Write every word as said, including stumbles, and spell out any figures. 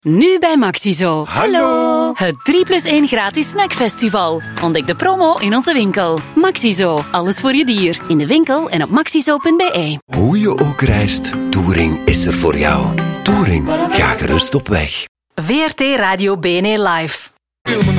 Nu bij Maxizo. Hallo! Het drie plus één gratis snackfestival. Ontdek de promo in onze winkel. Maxizo, alles voor je dier. In de winkel en op maxizo punt b e. Hoe je ook reist, Touring is er voor jou. Touring, ga gerust op weg. V R T Radio B N E Live. Filmen